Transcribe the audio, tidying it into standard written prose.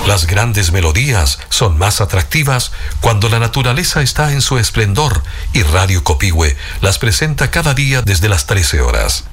Las grandes melodías son más atractivas cuando la naturaleza está en su esplendor y Radio Copihue las presenta cada día desde las 13 horas.